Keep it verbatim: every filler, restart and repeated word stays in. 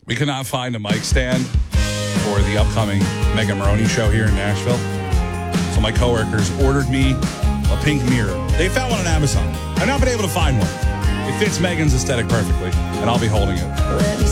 We could not find a mic stand for the upcoming Mega Maroney show here in Nashville. So my coworkers ordered me a pink mirror. They found one on Amazon. I've not been able to find one. It fits Megan's aesthetic perfectly, and I'll be holding it.